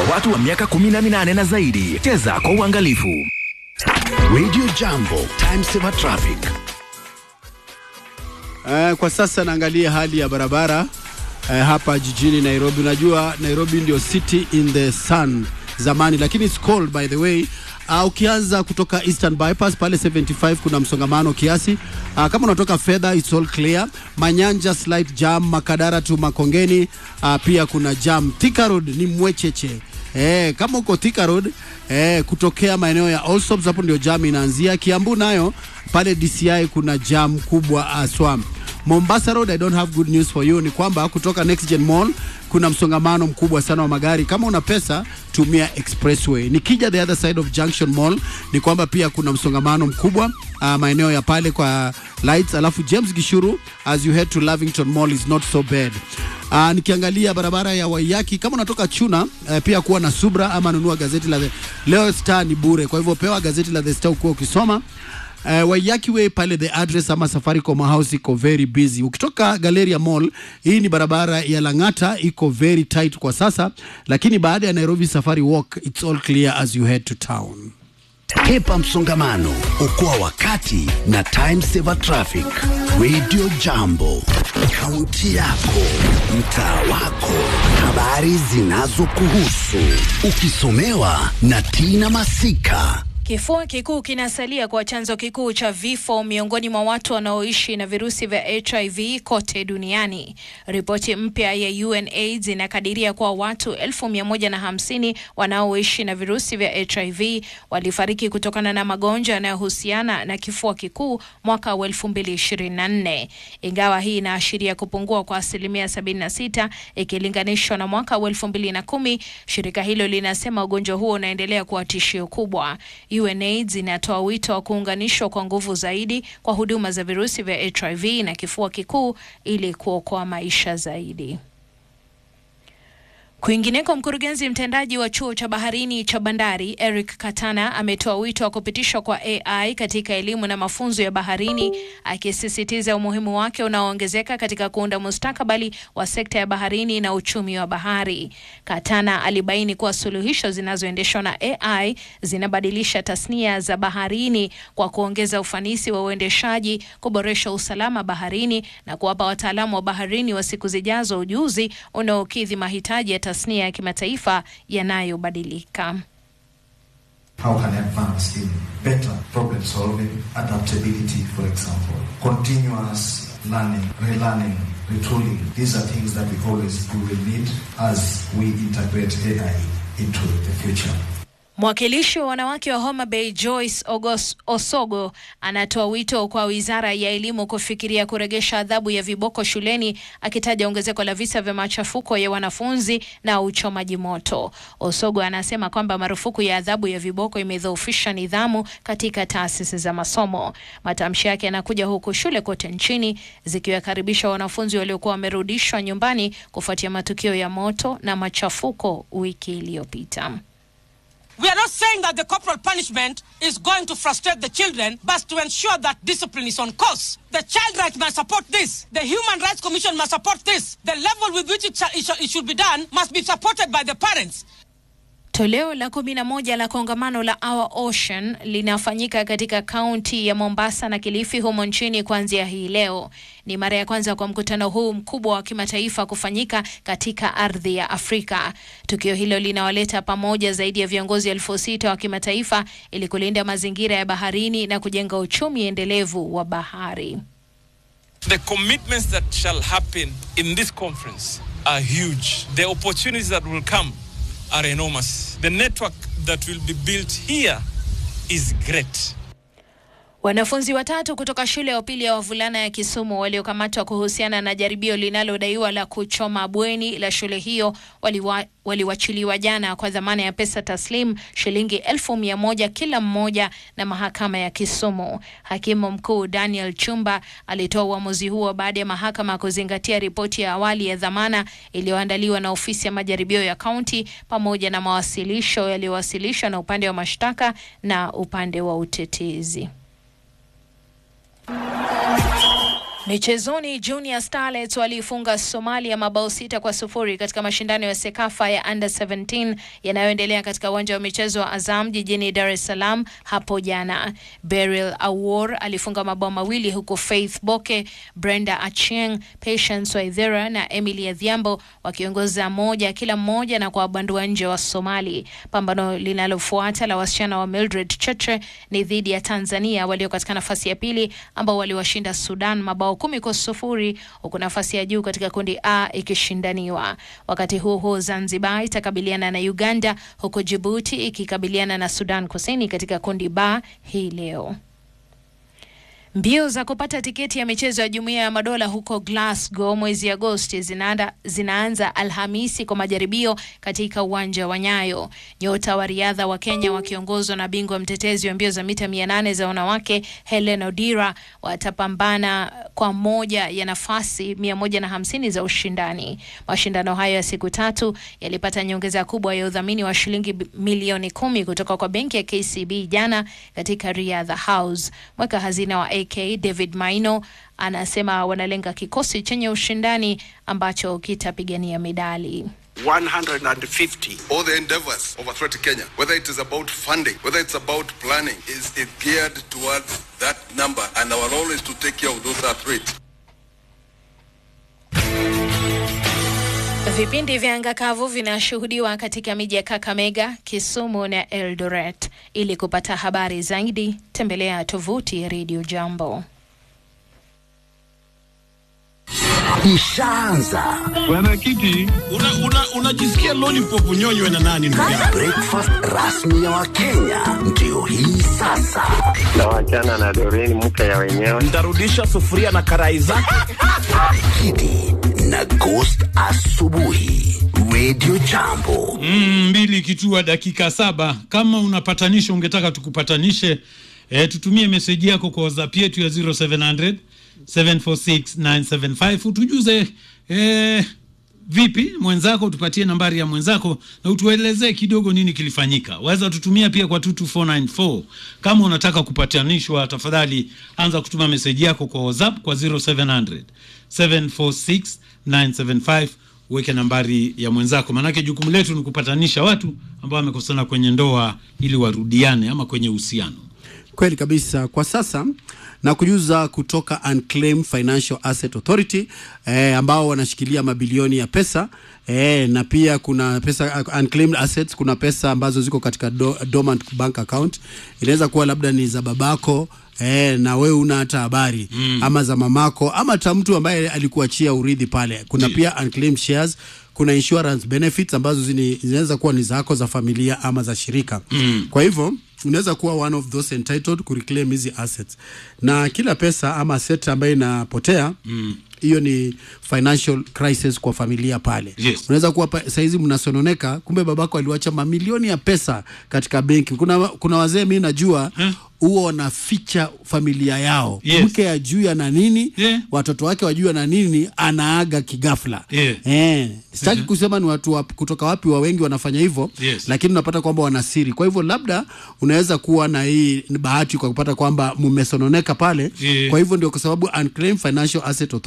watu wa miaka 18 na zaidi. Cheza kwa uangalifu. Radio Jambo, time saver traffic. Kwa sasa naangalia hali ya barabara hapa jijini Nairobi. Unajua Nairobi ndio city in the sun zamani, lakini it's cold by the way. Ukianza kutoka Eastern Bypass pale 75 kuna msongamano kiasi. Kama unatoka Fedha it's all clear. Manyanja slight jam, Makadara tu Makongeni pia kuna jam. Thika Road ni mwecheche. Kama uko Thika Road kutokea maeneo ya Allsops hapo ndio jam inaanzia. Kiambu nayo pale DCI kuna jam kubwa aswa. Mombasa Road, I don't have good news for you. Ni kwamba kutoka Next Gen Mall kuna msongamano mkubwa sana wa magari. Kama una pesa tumia expressway. Nikija the other side of Junction Mall ni kwamba pia kuna msongamano mkubwa maeneo ya pale kwa lights. Alafu James Gishuru as you head to Lavington Mall is not so bad. Nikiangalia barabara ya Waiyaki, kama unatoka Chuna pia kuwa na subra ama nunua gazeti la leo Star ni bure. Kwa hivyo pewa gazeti la The Star ukuwa ukisoma. Waiyaki Way pale the address ama Safaricom House iko very busy. Ukitoka Galleria Mall, hii ni barabara ya Langata, iko very tight kwa sasa, lakini baada ya Nairobi Safari Walk it's all clear as you head to town. Hepa msongamano, okoa wakati na time saver traffic. Radio Jambo, kaunti yako, mtaa wako, habari zinazokuhusu, ukisomewa na Tina Masika. Kifua kikuu kinasalia kwa chanzo kikuu cha vifo miongoni mwa watu wanaoishi na virusi vya HIV kote duniani. Ripoti mpya ya UNAIDS inakadiria kwa watu 1,150 wanaoishi na virusi vya HIV walifariki kutokana na magonjwa yanayohusiana na kifua kikuu mwaka wa 2024. Ingawa hii inaashiria kupungua kwa 76% ikilinganishwa na mwaka wa 2010, shirika hilo linasema ugonjwa huo unaendelea kuwa tishio kubwa. UNAIDS inatoa wito wa kuunganishwa kwa nguvu zaidi kwa huduma za virusi vya HIV na kifua kikuu ili kuokoa maisha zaidi. Kwingineko, mkurugenzi mtendaji wa chuo cha baharini cha bandari Eric Katana ametoa wito wa kupitishwa kwa AI katika elimu na mafunzo ya baharini, akisisitiza umuhimu wake unaoongezeka katika kuunda mustakabali wa sekta ya baharini na uchumi wa bahari. Katana alibaini kuwa suluhisho zinazoendeshwa na AI zinabadilisha tasnia za baharini kwa kuongeza ufanisi wa uendeshaji, kuboresha usalama baharini na kuwapa wataalamu wa baharini wa siku zijazo ujuzi unaokidhi mahitaji ya tasnia ya kimataifa yanayobadilika. How can I advance in better problem solving, adaptability, for example, continuous learning, relearning, retooling? These are things that we always will need as we integrate AI into the future. Mwakilishi wa wanawake wa Homa Bay Joyce Osogo anatoa wito kwa Wizara ya Elimu kufikiria kuregesha adhabu ya viboko shuleni, akitaja ongezeko la visa vya machafuko ya wanafunzi na uchomaji moto. Osogo anasema kwamba marufuku ya adhabu ya viboko imedhoofisha nidhamu katika taasisi za masomo. Matamshi yake yanakuja huku shule kote nchini zikiwakaribisha wanafunzi waliokuwa wamerudishwa nyumbani kufuatia matukio ya moto na machafuko wiki iliyopita. We are not saying that the corporal punishment is going to frustrate the children, but to ensure that discipline is on course. The Child Rights must support this. The Human Rights Commission must support this. The level with which it should be done must be supported by the parents. Toleo la 11 la kongamano la Our Ocean linafanyika katika kaunti ya Mombasa na Kilifi humo nchini kuanzia hii leo. Ni mara ya kwanza kwa mkutano huu mkubwa wa kimataifa kufanyika katika ardhi ya Afrika. Tukio hilo linawaleta pamoja zaidi ya viongozi 6,000 wa kimataifa ili kulinda mazingira ya baharini na kujenga uchumi endelevu wa bahari. The commitments that shall happen in this conference are huge. The opportunities that will come are enormous. The network that will be built here is great. Wanafunzi 3 kutoka shule ya upili ya wavulana ya Kisumu waliokamatwa kuhusiana na jaribio linalodaiwa la kuchoma bweni la shule hiyo waliwachiliwa jana kwa dhamana ya pesa taslim shilingi 1,100 kila mmoja na mahakama ya Kisumu. Hakimu mkuu Daniel Chumba alitoa uamuzi huo baada ya mahakama kuzingatia ripoti ya awali ya dhamana iliyoandaliwa na ofisi ya majaribio ya kaunti pamoja na mawasilisho yaliyowasilishwa na upande wa mashtaka na upande wa utetezi. Michezoni, Junior Starlets walifunga Somalia mabao 6-0 katika mashindano ya Sekafa ya Under 17 yanayoendelea katika uwanja wa michezo wa Azam jijini Dar es Salaam hapo jana. Beryl Awor alifunga mabao mawili huku Faith Boke, Brenda Achieng, Patience Waithera na Emily Adhiambo wakiongoza moja kila mmoja na kuwabandua nje wa Somali. Pambano linalofuata la wasichana wa Mildred Cheche ni dhidi ya Tanzania walio katika nafasi ya pili ambao waliwashinda Sudan mabao 10-0 huku nafasi ya juu katika kundi A ikishindaniwa. Wakati huo Zanzibar itakabiliana na Uganda huku Djibouti ikikabiliana na Sudan Kusini katika kundi B hii leo. Mbio za kupata tiketi ya michezo ya Jumuiya ya Madola huko Glasgow mwezi Agosti zinaanza Alhamisi kwa majaribio katika uwanja wa Nyayo. Nyota wa riadha wa Kenya wakiongozwa na bingwa mtetezi wa mbio za mita 800 za wanawake Helen Odira watapambana kwa moja ya nafasi 150 za ushindani. Mashindano hayo ya siku 3 yalipata nyongeza kubwa ya udhamini wa shilingi milioni 10 kutoka kwa benki ya KCB jana katika Riadha House. Mweka hazina wa AK David Maino anasema wanalenga kikosi chenye ushindani ambacho kitapigania medali. 150. All the endeavors of Athletic Kenya, whether it is about funding, whether it's about planning, is geared towards that number, and our role is to take care of those athletes. Vipindi vya anga kavu vinashuhudiwa katika miji ya Kakamega, Kisumu na Eldoret. Ili kupata habari zaidi, tembelea tovuti ya Radio Jambo. Ishaanza. Bwana Kiti, unajisikia lollipop unyonywe na nani ndugu yangu? Breakfast rasmi ya Wakenya ndio hii sasa. Na wachana na Doreen mke ya wenyewe. Nitarudisha sufuria na karai zake. Kiti na Ghost asubuhi. Radio Jambo. 2 kitua dakika 7. Kama unapatanisha ungetaka tukupatanishe, tutumie message yako kwa WhatsApp yetu ya 0700 746 975. Utujuze vipi mwenzako, tupatie nambari ya mwenzako na utuelezee kidogo nini kilifanyika. Waweza tutumia pia kwa 22494. Kama unataka kupatanishwa, tafadhali anza kutuma message yako kwa WhatsApp kwa 0700 746 975. Weke nambari ya mwenzako, manake jukumu letu ni kupatanisha watu ambao wamekosana kwenye ndoa ili warudiane ama kwenye uhusiano. Kweli kabisa. Kwa sasa na kujuza kutoka Unclaimed Financial Asset Authority ambao wanashikilia mabilioni ya pesa na pia kuna pesa unclaimed assets, kuna pesa ambazo ziko katika dormant bank account. Inaweza kuwa labda ni za babako na wewe una hata habari ama za mamako ama hata mtu ambaye alikuachia urithi pale. Kuna pia unclaimed shares, kuna insurance benefits ambazo zinaweza kuwa ni zako za familia ama za shirika. Kwa hivyo unaweza kuwa one of those entitled to reclaim hizi assets. Na kila pesa ama asset ambayo inapotea, hiyo ni financial crisis kwa familia pale. Unaweza kuwa saizi mnasononeka, kumbe babako aliwacha mamilioni ya pesa katika benki. Kuna wazee mimi najua huo wanaficha familia yao. Mke ajui ana nini, watoto wake wajui ana nini, anaaga kigafla. Sitaki kusema ni watu kutoka wapi wa wengi wanafanya hivyo, lakini unapata kwamba wana siri. Kwa hivyo labda unaweza kuwa na hii bahati kwa kupata kwamba mmesononeka pale. Kwa hivyo ndio kwa sababu Unclaimed Financial Asset Authority